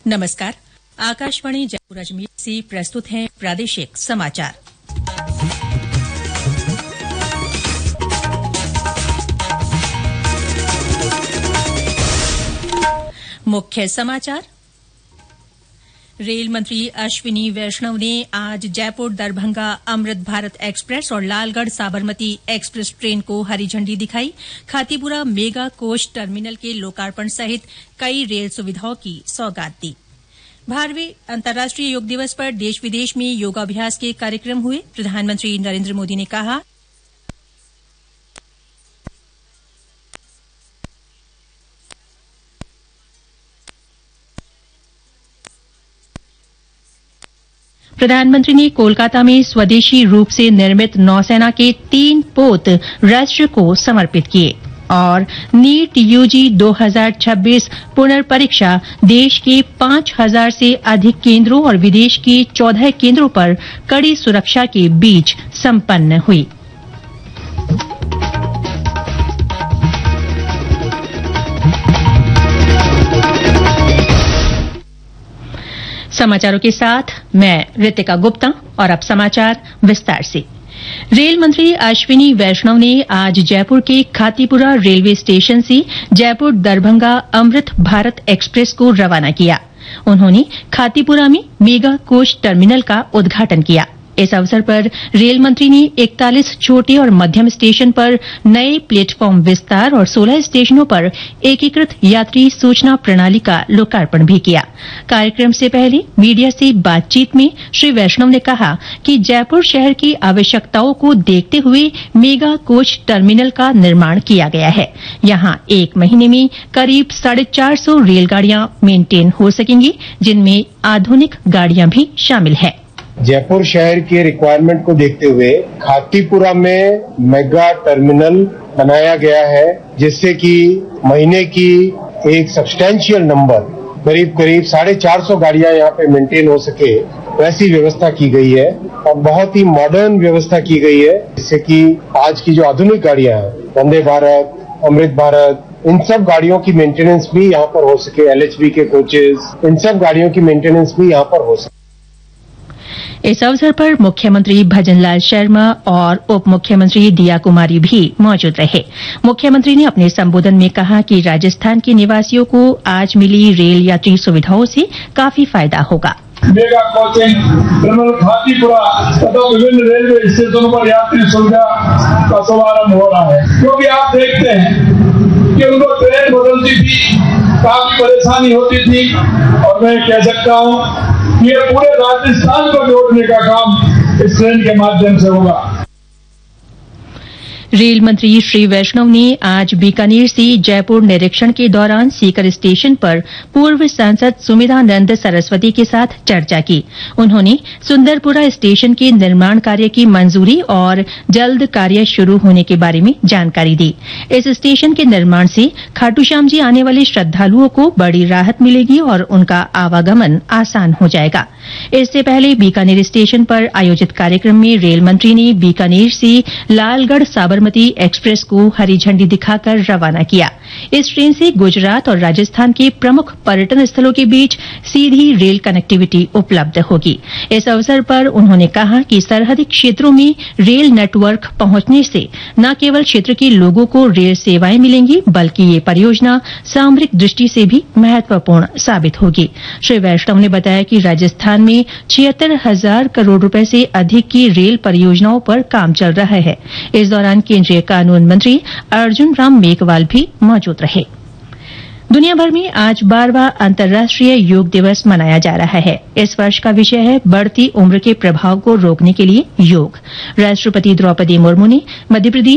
नमस्कार। आकाशवाणी जयपुर अजमेर से प्रस्तुत हैं प्रादेशिक समाचार। मुख्य समाचार। रेल मंत्री अश्विनी वैष्णव ने आज जयपुर दरभंगा अमृत भारत एक्सप्रेस और लालगढ़ साबरमती एक्सप्रेस ट्रेन को हरी झंडी दिखाई। खातीपुरा मेगा कोच टर्मिनल के लोकार्पण सहित कई रेल सुविधाओं की सौगात दी। 12वें अंतर्राष्ट्रीय योग दिवस पर देश विदेश में योगाभ्यास के कार्यक्रम हुए। प्रधानमंत्री नरेंद्र मोदी ने कहा, प्रधानमंत्री ने कोलकाता में स्वदेशी रूप से निर्मित नौसेना के 3 पोत राष्ट्र को समर्पित किए। और नीट यूजी 2026 पुनर्परीक्षा देश के 5000 से अधिक केंद्रों और विदेश के 14 केंद्रों पर कड़ी सुरक्षा के बीच संपन्न हुई। समाचारों के साथ मैं रितिका गुप्ता और अब समाचार विस्तार से। रेल मंत्री अश्विनी वैष्णव ने आज जयपुर के खातीपुरा रेलवे स्टेशन से जयपुर दरभंगा अमृत भारत एक्सप्रेस को रवाना किया। उन्होंने खातीपुरा में मेगा कोच टर्मिनल का उद्घाटन किया। इस अवसर पर रेल मंत्री ने 41 छोटे और मध्यम स्टेशन पर नए प्लेटफॉर्म विस्तार और 16 स्टेशनों पर एकीकृत यात्री सूचना प्रणाली का लोकार्पण भी किया। कार्यक्रम से पहले मीडिया से बातचीत में श्री वैष्णव ने कहा कि जयपुर शहर की आवश्यकताओं को देखते हुए मेगा कोच टर्मिनल का निर्माण किया गया है। यहां 1 महीने में करीब 450 रेलगाड़ियां मेंटेन हो सकेंगी, जिनमें आधुनिक गाड़ियां भी शामिल हैं। जयपुर शहर के रिक्वायरमेंट को देखते हुए खातीपुरा में मेगा टर्मिनल बनाया गया है, जिससे कि महीने की एक सब्सटैंशियल नंबर करीब 450 गाड़ियां यहाँ पे मेंटेन हो सके, वैसी व्यवस्था की गई है। और बहुत ही मॉडर्न व्यवस्था की गई है, जिससे कि आज की जो आधुनिक गाड़ियां हैं, वंदे भारत, अमृत भारत, इन सब गाड़ियों की मेंटेनेंस भी यहाँ पर हो सके। एलएचबी के कोचेस, इन सब गाड़ियों की मेंटेनेंस भी यहाँ पर हो सके। इस अवसर पर मुख्यमंत्री भजनलाल शर्मा और उप मुख्यमंत्री दिया कुमारी भी मौजूद रहे। मुख्यमंत्री ने अपने संबोधन में कहा कि राजस्थान के निवासियों को आज मिली रेल यात्री सुविधाओं से काफी फायदा होगा। मेगा कोचिंग टर्मिनल खातीपुरा तथा विभिन्न रेलवे स्टेशनों पर यात्री सुविधा का शुभारंभ हो रहा है, क्योंकि आप देखते हैं कि उनको ट्रेन बदलती थी, काफी परेशानी होती थी। और मैं कह सकता हूँ ये पूरे राजस्थान को जोड़ने का काम इस ट्रेन के माध्यम से होगा। रेल मंत्री श्री वैष्णव ने आज बीकानेर से जयपुर निरीक्षण के दौरान सीकर स्टेशन पर पूर्व सांसद सुमिधानंद सरस्वती के साथ चर्चा की। उन्होंने सुंदरपुरा स्टेशन के निर्माण कार्य की मंजूरी और जल्द कार्य शुरू होने के बारे में जानकारी दी। इस स्टेशन के निर्माण से खाटूश्याम जी आने वाले श्रद्धालुओं को बड़ी राहत मिलेगी और उनका आवागमन आसान हो जाएगा। इससे पहले बीकानेर स्टेशन पर आयोजित कार्यक्रम में रेल मंत्री ने बीकानेर से लालगढ़ साबरमती एक्सप्रेस को हरी झंडी दिखाकर रवाना किया। इस ट्रेन से गुजरात और राजस्थान के प्रमुख पर्यटन स्थलों के बीच सीधी रेल कनेक्टिविटी उपलब्ध होगी। इस अवसर पर उन्होंने कहा कि सरहदी क्षेत्रों में रेल नेटवर्क पहुंचने से न केवल क्षेत्र के लोगों को रेल सेवाएं मिलेंगी, बल्कि ये परियोजना सामरिक दृष्टि से भी महत्वपूर्ण साबित होगी। श्री वैष्णव ने बताया कि राजस्थान में 76,000 करोड़ रुपए से अधिक की रेल परियोजनाओं पर काम चल रहा है। इस दौरान केंद्रीय कानून मंत्री अर्जुन राम मेघवाल भी मौजूद रहे। दुनिया भर में आज 12वां अंतर्राष्ट्रीय योग दिवस मनाया जा रहा है। इस वर्ष का विषय है बढ़ती उम्र के प्रभाव को रोकने के लिए योग। राष्ट्रपति द्रौपदी मुर्मू ने मध्यप्रदेश